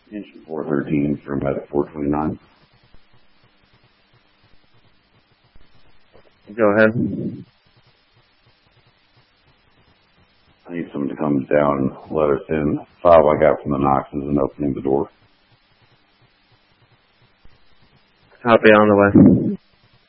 Engine 413 from medic 429. Go ahead. I need someone to come down and let us in. 5 I got from the Knoxes and opening the door. Copy, on the way.